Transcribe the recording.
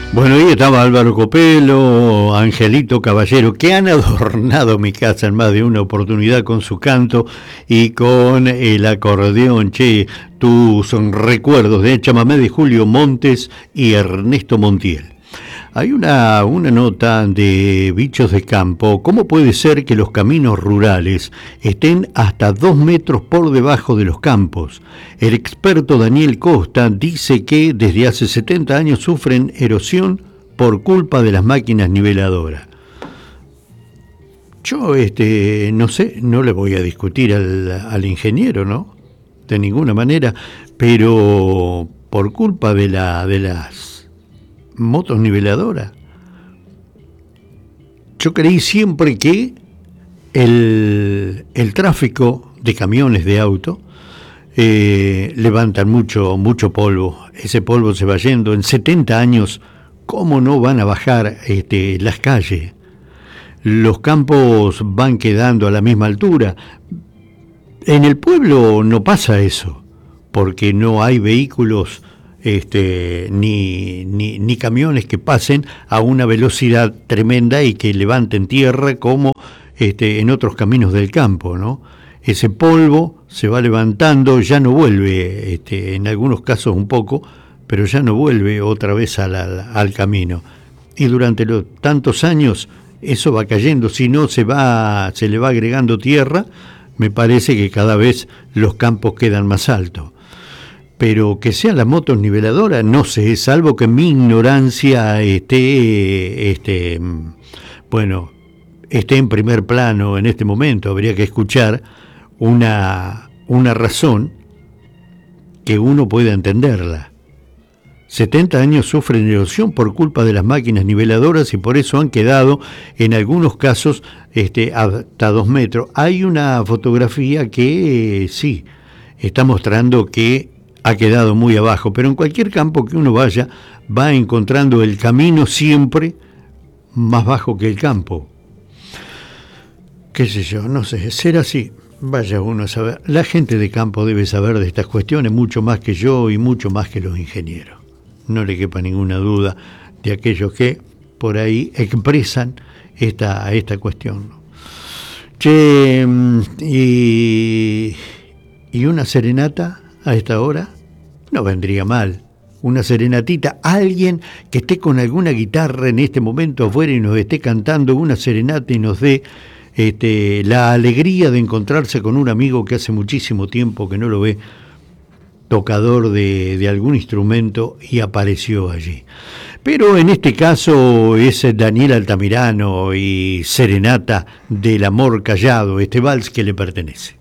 Bueno, ahí estaba Álvaro Copelo, Angelito Caballero, que han adornado mi casa en más de una oportunidad con su canto y con el acordeón. Che, tus recuerdos de Chamamé de Julio Montes y Ernesto Montiel. Hay una nota de Bichos de Campo. ¿Cómo puede ser que los caminos rurales estén hasta 2 metros por debajo de los campos? El experto Daniel Costa dice que desde hace 70 años sufren erosión por culpa de las máquinas niveladoras. Yo no sé, no le voy a discutir al ingeniero, ¿no? De ninguna manera, pero por culpa de las motos niveladoras. Yo creí siempre que el tráfico de camiones, de auto, levantan mucho polvo. Ese polvo se va yendo. En 70 años, ¿cómo no van a bajar las calles? Los campos van quedando a la misma altura. En el pueblo no pasa eso, porque no hay vehículos ni camiones que pasen a una velocidad tremenda y que levanten tierra como en otros caminos del campo, ¿no? Ese polvo se va levantando, ya no vuelve, en algunos casos un poco, pero ya no vuelve otra vez al camino. Y durante los tantos años eso va cayendo, si no se le va agregando tierra, me parece que cada vez los campos quedan más altos. Pero que sean las motos niveladoras, no sé, salvo que mi ignorancia esté en primer plano en este momento. Habría que escuchar una razón que uno pueda entenderla. 70 años sufren erosión por culpa de las máquinas niveladoras y por eso han quedado, en algunos casos, hasta 2 metros. Hay una fotografía que sí, está mostrando que ha quedado muy abajo, pero en cualquier campo que uno vaya, va encontrando el camino siempre más bajo que el campo. Qué sé yo, no sé, será así. Vaya uno a saber. La gente de campo debe saber de estas cuestiones mucho más que yo y mucho más que los ingenieros. No le quepa ninguna duda de aquellos que por ahí expresan esta cuestión. Che, y una serenata a esta hora no vendría mal. Una serenatita, alguien que esté con alguna guitarra en este momento afuera y nos esté cantando una serenata y nos dé la alegría de encontrarse con un amigo que hace muchísimo tiempo que no lo ve, tocador de algún instrumento, y apareció allí. Pero en este caso es Daniel Altamirano y Serenata del Amor Callado, este vals que le pertenece.